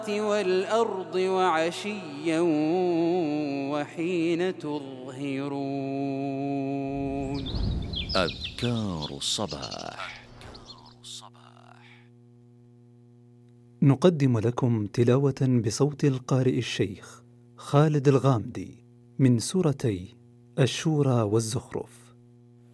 والأرض وعشيا وحين تظهرون. أذكار الصباح. نقدم لكم تلاوة بصوت القارئ الشيخ خالد الغامدي من سورتي الشورى والزخرف.